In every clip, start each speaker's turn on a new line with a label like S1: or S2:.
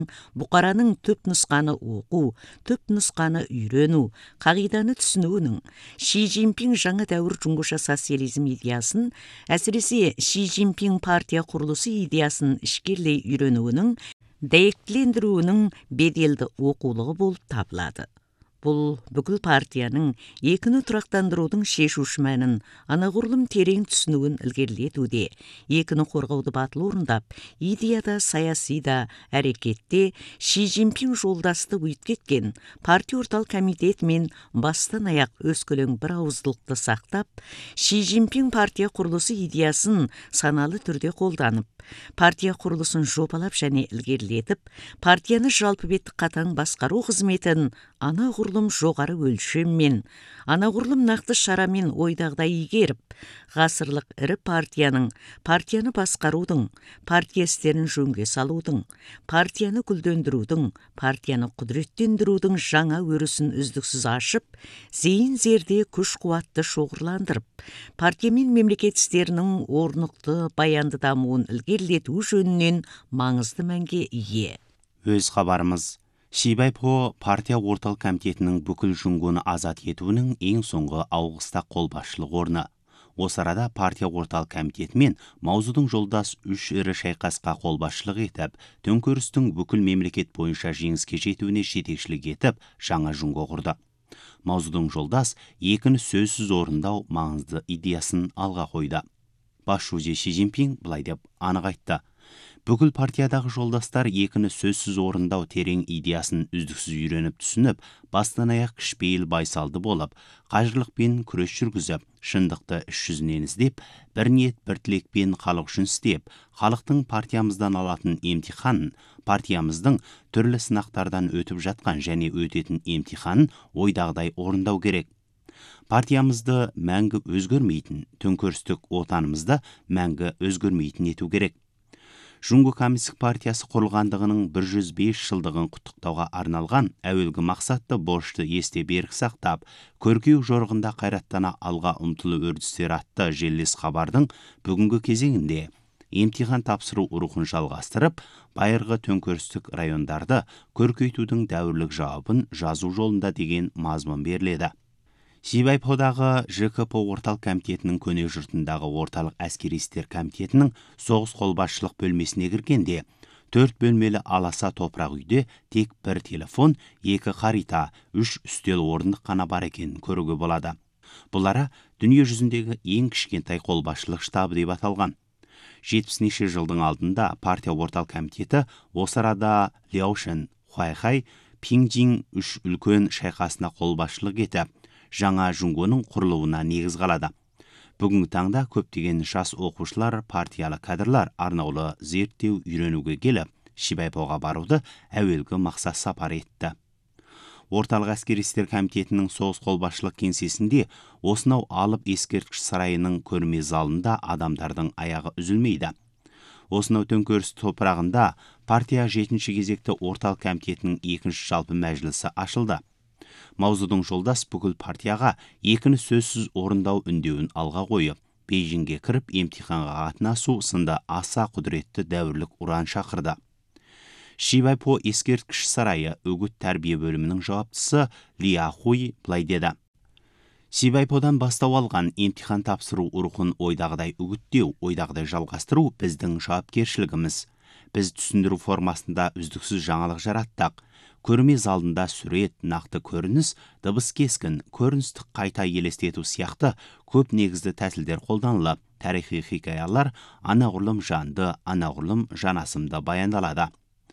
S1: бұқараның түп нұсқаны оқу, түп нұсқаны үйрену, қағиданы түсінуінің, Ши Цзиньпин жаңа дәуір жұңғыша социализм идеясын, әсіресе Ши Цзиньпин партия құрылысы идеясын ішкерлей үйренуінің, дәйектілендіруінің беделді оқулығы болып табылады. Бұл бүкіл партияның екіні тұрақтандырудың шешуші мәнін, анағұрлым терең түсінуін ілгерілетуде, екіні қорғауды батыл орындап, идеяда, саясида, әрекетте Ши Цзиньпин жолдасты өйткеткен партия орталық комитетімен бастан аяқ өскөлең бір ауыздылықты сақтап, Ши Цзиньпин партия құрылысы идеясын саналы түрде қолданып, партия құрылысын жобалап және ілгерілетіп, партияны жалпы беттік қатаң басқару қызметін анағұрлым жоғары өлшеммен, анағұрлым нақты шарамен ойдағыдай игеріп, ғасырлық ірі партияны басқарудың, партия істерін жөнге салудың, партияны гүлдендірудің, партияны құдіреттендірудің жаңа өрісін үздіксіз ашып, зейін зерде күш қуатты шоғырландырып, партия мен мемлекет істерінің орнықты баянды дамуын ілгерілету жөнінен маңызды мәнге ие.
S2: Өз хабарымыз. Шибайпо партия орталық комитетінің бүкіл жүңгөні азат етуінің ең соңғы ауғыста қолбасшылық орны. Осы арада партия орталық комитеті мен Маузудың жолдас үш ірі шайқасқа қолбасшылық етіп, төңкерістің бүкіл мемлекет бойынша жеңіске жетуіне жетекшілік етіп, жаңа жүңгө құрды. Маузудың жолдас екіні сөзсіз орындау маңызды идеясын алға қойды. Басшысы Ши Цзиньпин былай деп анық айтты: бүкіл партиядағы жолдастар екіні сөзсіз орындау терең идеясын үздіксіз үйреніп түсініп, бастан аяқ кішпейіл байсалды болып, қажырлықпен күрес жүргізіп, шындықты іс жүзінен іздеп, бір ниет бір тілекпен халық үшін істеп, халықтың партиямыздан алатын емтиханын, партиямыздың түрлі сынақтардан өтіп жатқан және өтетін емтиханын ойдағыдай орындау керек. Партиямызды мәңгі өзгермейтін, төңкерістік отанымызды мәңгі өзгермейтін ету керек. Жүңгө коммунистік партиясы құрылғандығының 105 жылдығын құттықтауға арналған әуелгі мақсатты борышты есте берік сақтап, көркеу жорығында қайраттана алға ұмтылу үрдістері атты желілес хабардың бүгінгі кезеңінде емтихан тапсыру рухын жалғастырып, байырғы төңкерістік райондарды көркейтудің дәуірлік жауабын жазу жолында деген мазмұн беріледі. Шибайподағы ЖКП орталық комитетінің көне жұртындағы орталық әскери істер комитетінің соғыс қолбасшылық бөлмесіне кіргенде, 4 бөлмелі аласа топырақ үйде тек бір телефон, 2 харита, 3 үстел орындық қана бар екенін көруге болады. Бұлара дүние жүзіндегі ең кішкентай қолбасшылық штабы деп аталған. 70-ші жылдың алдында партия орталық комитеті осы арада Ляошэн, Хуайхай, Пиңжин 3 үлкен шайқасына қолбасшылық етіп, жаңа жүңгөнің құрылуына негіз қалады. Бүгінгі таңда көптеген жас оқушылар, партиялы кадрлар арнаулы зерттеу үйренуге келіп, Шибайпоға баруды әуелгі мақсат сапар етті. Орталық әскери істер комитетінің соғыс қолбасшылық кеңсесінде осынау алып ескерткіш сарайының көрме залында адамдардың аяғы үзілмейді. Осынау төңкеріс топырағында партия 7-ші кезекті орталық комитетінің 2-ші жалпы мәжілісі ашылды. Маузудың жолдас бүкіл партияға екіні сөзсіз орындау үндеуін алға қойып, Бейжіңге кіріп емтиханға қатынасу сынды аса құдіретті дәуірлік ұран шақырды. Шибайпо ескерткіш сарайы үгіт тәрбие бөлімінің жауаптысы Ли Ахуй былай деді: Шибайподан бастау алған емтихан тапсыру рухын ойдағыдай үгіттеу, ойдағыдай жалғастыру біздің жауапкершілігіміз. Біз түсіндіру формасында үздіксіз жаңалық жараттық. Көрме залында сурет, нақты көрініс, дыбыс кескін, көріністік қайта елестету сияқты көп негізді тәсілдер қолданылып, тарихи хикаялар анағұрлым жанды, анағұрлым жанасымды баяндалады.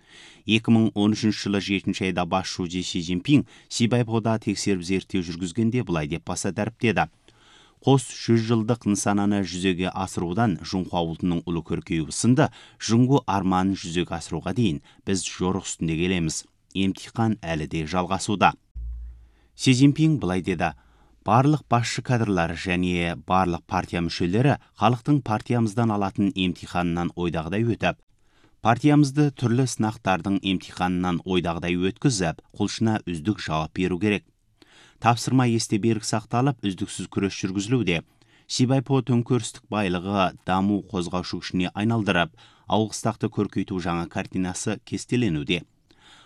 S2: 2013 жылы 7-ші айда басшысы Ши Цзиньпин Шибайпода тексеріп зерттеу жүргізгенде былай деп баса дәріптеді: қос 100 жылдық нысананы жүзеге асырудан Жұңхуа ұлтының ұлы көркеюі сынды жүңгө арманын жүзеге асыруға дейін біз жорық үстінде келеміз. Емтихан әлі де жалғасуда. Ши Цзиньпин былай деді: барлық басшы кадрлар және барлық партия мүшелері халықтың партиямыздан алатын емтиханынан ойдағыдай өтіп, партиямызды түрлі сынақтардың емтиханынан ойдағыдай өткізіп, құлшына үздік жауап беру керек. Тапсырма есте берік сақталып, үздіксіз күрес жүргізілуде. Шибайпо төңкерістік байлығы даму қозғаушы күшіне айналдырып, ауғыстақты көркейту жаңа картинасы кестеленуде.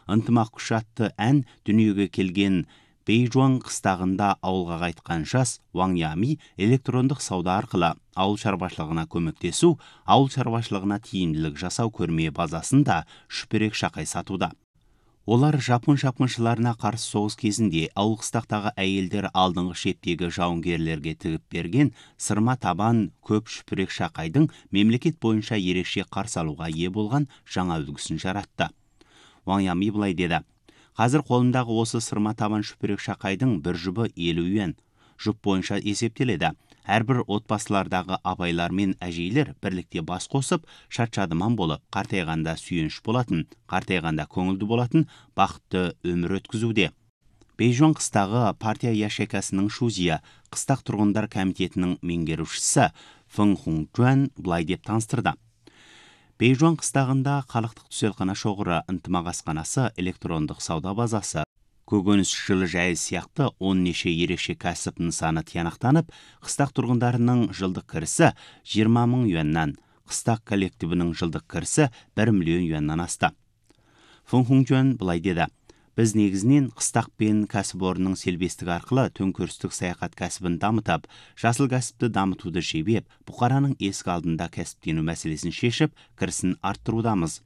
S2: ынтымақ күш атты ән дүниеге келген Бейжуан қыстағында ауылға қайтқан жас Ваң Ями электрондық сауда арқылы ауыл шаруашылығына көмектесу, ауыл шаруашылығына тиімділік жасау көрме базасында шүперек шақай сатуда. Олар жапон шапқыншыларына қарсы соғыс кезінде ауыл қыстақтағы әйелдер алдыңғы шептегі жауынгерлерге тігіп берген сырма табан көп шүперек шақайдың мемлекет бойынша ерекше қарсы алуға ие болған жаңа үлгісін жаратты. Ваң Ями былай деді: қазір қолымдағы осы сырма табан шүперек шақайдың бір жұбы 50 юан. Жұп бойынша есептеледі. Әрбір отбасылардағы апайлар мен әжейлер бірлікте бас қосып, шат-шадыман болып, қартайғанда сүйеніш болатын, қартайғанда көңілді болатын, бақытты өмір өткізуде. Бейжуан қыстағы партия яшекасының Шузия, қыстақ тұрғындар комитетінің меңгерушісі Фэн Хунжуан былай деп таныстырды. Бейжуан қыстағында халықтық түзелхана шоғыры, ынтымақ асханасы, электрондық сауда базасы, көкөніс жылыжайы сияқты 10 неше ерекше кәсіп нысаны тиянақтанып, қыстақ тұрғындарының жылдық кірісі 20 мың юаннан, қыстақ коллективінің жылдық кірісі 1 миллион юаннан асты. Фэн Хунжуан былай деді: біз негізінен қыстақ пен кәсіпорынның селбестігі арқылы төңкерістік саяхат кәсібін дамытып, жасыл кәсіпті дамытуды жебеп, бұқараның есік алдында кәсіптену мәселесін шешіп, кірісін арттырудамыз.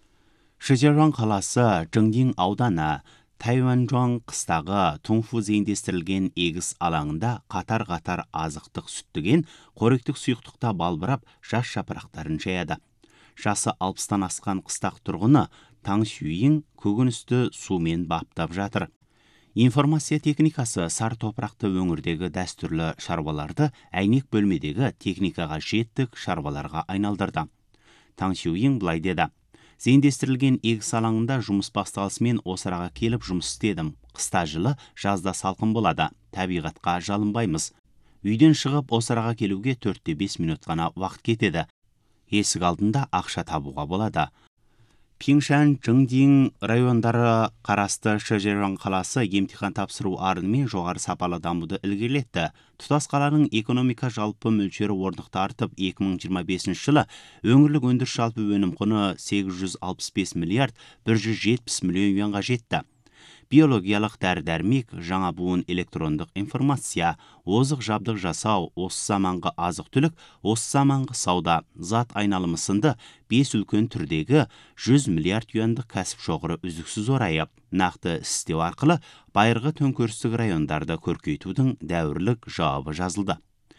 S2: Шижерон қаласы Чжыңдин ауданы Тайваньжуан қыстағы Тунфу зейіндестірілген егіс алаңында қатар-қатар азықтық сүттіген, қоректік сұйықтықта балбырап, жас жапырақтарын жаяды. Жасы 60-тан асқан қыстақ тұрғыны Таң Сюйин көкөністі сумен баптап жатыр. Информация техникасы сар топырақты өңірдегі дәстүрлі шаруаларды әйнек бөлмедегі техникаға жеттік шаруаларға айналдырды. Таң Сюйин былай деді: зейіндестірілген егіс алаңында жұмыс басталысымен осыраға келіп жұмыс істедім. Қыста жылы, жазда салқын болады. Табиғатқа жалынбаймыз. Үйден шығып осыраға келуге 4-5 минут ғана уақыт кетеді. Есік алдында ақша табуға болады. Пиңшан, Чжыңдин райондары қарасты Шижерон қаласы емтихан тапсыру арынымен жоғары сапалы дамуды ілгерілетті. Тұтас қаланың экономика жалпы мөлшері орнықты артып, 2025 жылы өңірлік өндіріс жалпы өнім құны 865 миллиард 170 миллион юанға жетті. Биологиялық дәрі-дәрмек, жаңа буын электрондық информация, озық жабдық жасау, осы заманғы азық түлік, осы заманғы сауда, зат айналымы сынды 5 үлкен түрдегі 100 миллиард юандық кәсіп шоғыры үздіксіз орайып, нақты істеу арқылы байырғы төңкерістік райондарды көркейтудің дәуірлік жауабы жазылды.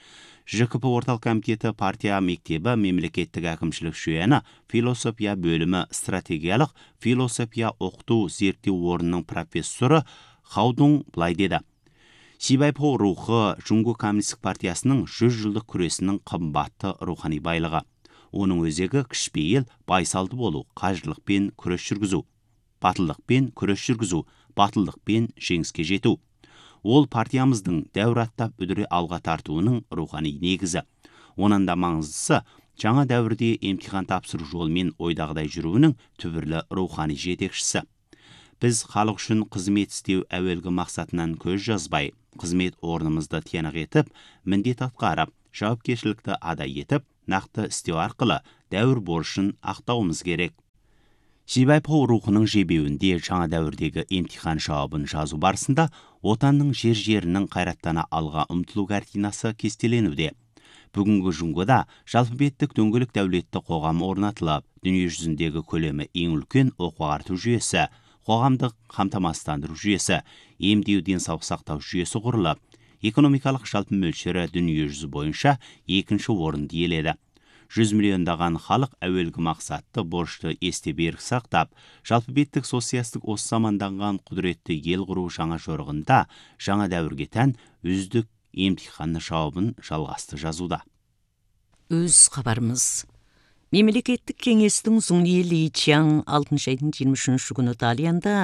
S2: ЖКП орталық комитеті партия мектебі мемлекеттік әкімшілік жүйені философия бөлімі стратегиялық философия оқыту зерттеу орнының профессоры Хаудун былай деді: Сибайпо рухы Жунго коммунистік партиясының 100 жылдық күресінің қымбатты рухани байлығы. Оның өзегі кішіпейіл, байсалды болу, қажырлықпен күрес жүргізу, батылдықпен күрес жүргізу, батылдықпен жеңіске жету. Ол партиямыздың дәуір аттап үдіре алға тартуының рухани негізі. Онан да маңыздысы, жаңа дәуірде емтихан тапсыру жолымен ойдағыдай жүруінің түбірлі рухани жетекшісі. Біз халық үшін қызмет істеу әуелгі мақсатынан көз жазбай, қызмет орнымызды тиянақ етіп, міндет атқарып, жауапкершілікті адай етіп, нақты істеу арқылы дәуір борышын ақтауымыз керек. Сибайпо рухының жебеуінде жаңа дәуірдегі емтихан жауабын жазу барысында отанның жер-жерінің қайраттана алға ұмтылу картинасы кестеленуде. Бүгінгі Жунгода жалпы беттік дөңгелек дәулетті қоғам орнатылып, дүние жүзіндегі көлемі ең үлкен оқу-ағарту жүйесі, қоғамдық қамтамасыздандыру жүйесі, емдеу денсаулық сақтау жүйесі құрылып, экономикалық жалпы мөлшері дүние жүзі бойынша екінші орынды иеледі. 100 миллиондаған халық әуелгі мақсатты борышты есте берік сақтап, жалпы беттік социалистік осы заманданған құдіретті ел құру жаңа жорығында жаңа дәуірге тән үздік емтиханы жауабын жалғасты жазуда.
S1: Өз хабарымыз. Мемлекеттік кеңестің Зуңли Ли Чиаң 6 айдың 23 күні Италияда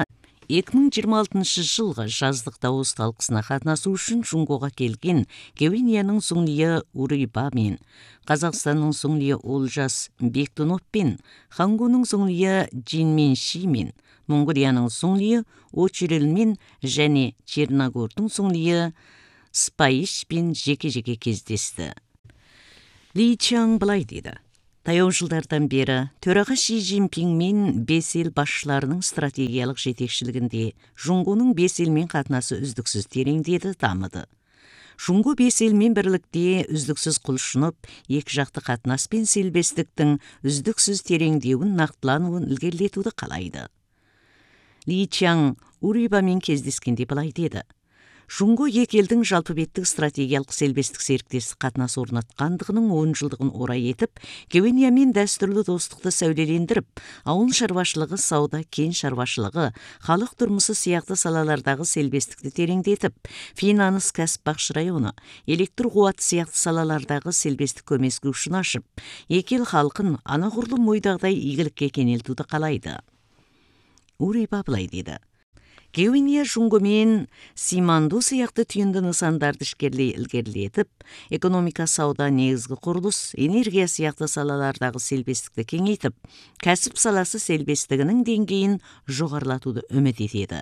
S1: 2026 жылғы жаздық дауыс талқысына қатынасу үшін Жунгоға келген Кевинияның Зуңлия Урыйба мен Қазақстанның Зуңлия Олжас Бектунов пен Хангуның Зуңлия Джинмен Ши мен Монғолияның Зуңлия Очирел мен және Черногордың Зуңлия Спайш пен жеке-жеке кездесті. Ли Чиаң былай деді: Таяу жылдардан бері төраға Ши Цзиньпин мен бес ел басшыларының стратегиялық жетекшілігінде Жұңғоның бес елмен қатынасы үздіксіз тереңдеді, дамыды. Жұңго бес елмен бірлікте үздіксіз құлшынып, екі жақты қатынас пен сербестіктің үздіксіз тереңдеуін, нақтылануын ілгерілетуді қалайды. Ли Чан Урибамен кездескенде былай деді: Жұңго екі елдің жалпы беттік стратегиялық сербестік серіктестік қатынас орнатқандығының 10 жылдығын орай етіп, Кениямен дәстүрлі достықты сәулелендіріп, ауыл шаруашылығы, сауда, кен шаруашылығы, халық тұрмысы сияқты салалардағы сербестікті тереңдетіп, финанс, кәсіп бақшы районы, электр қуаты сияқты салалардағы сербестік көмескі үшін ашып, екі ел халқын анағұрлым ойдағыдай игілікке кенелтуді қалайды. Уриба былай деді: Кения Жұңғомен Симанду сияқты түйінді нысандарды ішкерлей ілгерілетіп, экономика, сауда, негізгі құрылыс, энергия сияқты салалардағы сербестікті кеңейтіп, кәсіп саласы сербестігінің деңгейін жоғарылатуды үміт етеді.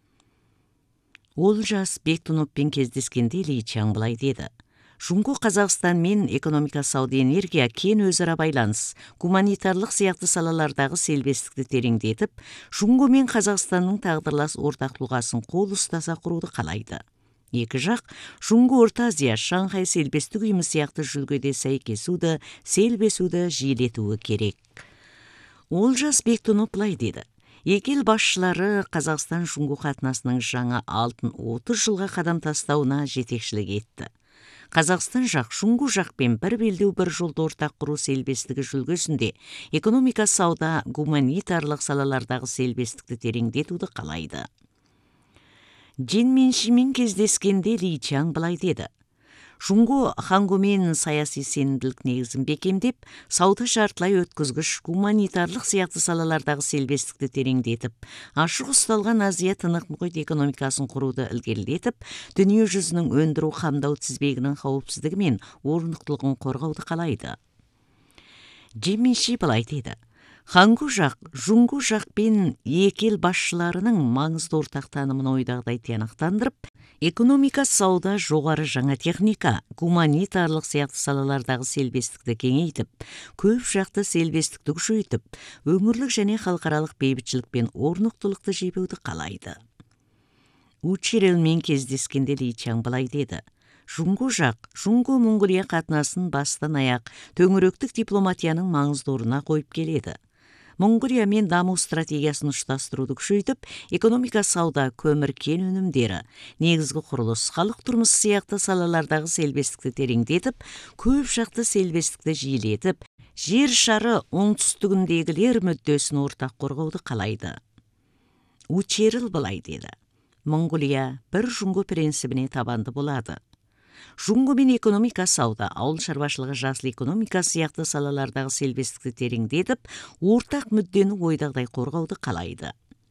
S1: Олжас Бектуновпен кездескенде Ли Чан былай деді: Жұңго Қазақстанмен экономика, сауда, энергия, кен өзара байланыс, гуманитарлық сияқты салалардағы сербестікті тереңдетіп, Жұңго мен Қазақстанның тағдырлас ортақ тұлғасын қол ұстаса құруды қалайды. Екі жақ Жұңго Орта Азия, Шанхай сербестік ұйымы сияқты жүлгеде сәйкесуді, сербесуді жиілетуі керек. Олжас Бектунов былай деді: Екі ел басшылары Қазақстан Жұңго қатынасының жаңа алтын 30 жылға қадам тастауына жетекшілік етті. Қазақстан жақ Жұңго жақпен бір белдеу бір жолды ортақ құру сербестігі жүлгесінде экономика, сауда, гуманитарлық салалардағы сербестікті тереңдетуді қалайды. Джин мен Шимен кездескенде Ли Чан былай деді: Жұңго Хангомен саяси сенімділік негізін бекемдеп, сауда жартылай өткізгіш, гуманитарлық сияқты салалардағы сербестікті тереңдетіп, ашық ұсталған Азия тынық мұхит экономикасын құруды ілгерілетіп, дүние жүзінің өндіру қамдау тізбегінің қауіпсіздігі мен орнықтылығын қорғауды қалайды. Джин мен Ши былай деді: Хангу жақ Жұңго жақпен екі ел басшыларының маңызды ортақ танымын ойдағыдай тиянақтандырып, экономика, сауда, жоғары жаңа техника, гуманитарлық сияқты салалардағы сербестікті кеңейтіп, көп жақты сербестікті күшейтіп, өңірлік және халықаралық бейбітшілік пен орнықтылықты жебеуді қалайды. Учирелмен кездескенде Ли Чан былай деді: Жұңго жақ Жұңго-Монғолия қатынасын бастан аяқ төңіректік дипломатияның маңызды орнына қойып келеді. Монғолиямен даму стратегиясын ұштастыруды күшейтіп, экономика, сауда, көмір, кен өнімдері, негізгі құрылыс, халық тұрмысы сияқты салалардағы сербестікті тереңдетіп, көп жақты сербестікті жиілетіп, жер шары оңтүстігіндегілер мүддесін ортақ қорғауды қалайды. Учерил былай деді: Монғолия бір Жұңго принцибіне табанды болады. Жұңғомен экономика, сауда, ауыл шаруашылығы, жасыл экономика сияқты салалардағы сербестікті тереңдетіп, ортақ мүддені ойдағыдай қорғауды қалайды.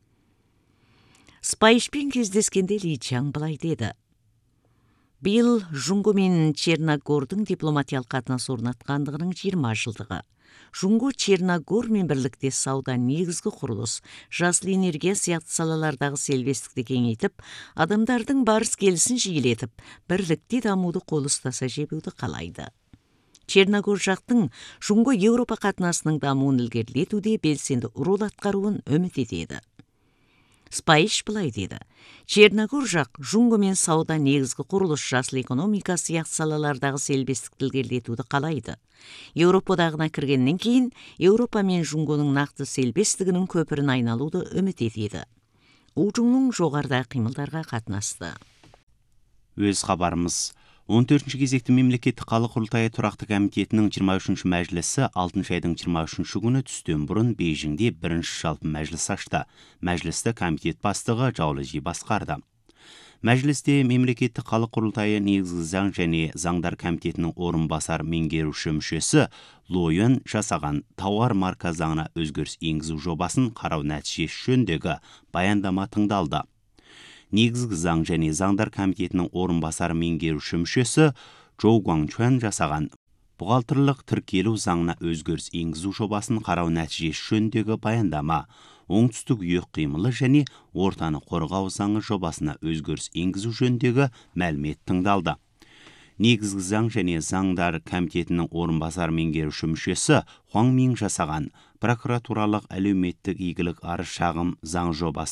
S1: Спайшпен кездескенде Ли Чан былай деді: Биыл Жұңго мен Черногордың дипломатиялық қатынас орнатқандығының 20 жылдығы. Жұңго Черногормен бірлікте сауда, негізгі құрылыс, жасыл энергия сияқты салалардағы сербестікті кеңейтіп, адамдардың барыс келісін жиілетіп, бірлікте дамуды қол ұстаса жебеуді қалайды. Черногор жақтың Жұңго Еуропа қатынасының дамуын ілгерілетуде белсенді рөл атқаруын үміт етеді. Спайш былай деді: Черногор жақ Жұңғомен сауда, негізгі құрылыс, жасыл экономика сияқты салалардағы сербестікті ілгерілетуді қалайды. Еуропа одағына кіргеннен кейін Еуропа мен Жұңғоның нақты сербестігінің көпірін айналуды үміт етеді. Ұжымның жоғарыда қимылдарға қатынасты.
S2: Өз хабарымыз: 14-ші кезекті мемлекеттік халық құрылтайы тұрақты комитетінің 23-ші мәжілісі 6 айдың 23-ші күні түстен бұрын Бейжіңде бірінші жалпы мәжіліс ашты. Мәжілісті комитет бастығы Жаулыжи басқарды. Мәжілісте мемлекеттік халық құрылтайы негізгі заң және заңдар комитетінің орынбасар меңгеруші мүшесі Лойен жасаған тауар марка заңына өзгеріс енгізу жобасын қарау нәтижесі жөніндегі баяндама тыңдалды. Негізгі заң және заңдар комитетінің орынбасар меңгеруші мүшесі Джоу Гуаңчуан жасаған бұғалтырлық тіркелу заңына өзгеріс енгізу жобасын қарау нәтижесі жөніндегі баяндама, оңтүстік үйек қимылы және ортаны қорғау заңы жобасына өзгеріс енгізу жөніндегі мәлімет тыңдалды. негізгі заң және заңдар комитетінің орынбасар меңгеруші мүшесі Хуаң Мин жасаған прокуратуралық әлеуметтік игілік арыз шағым заң жобасы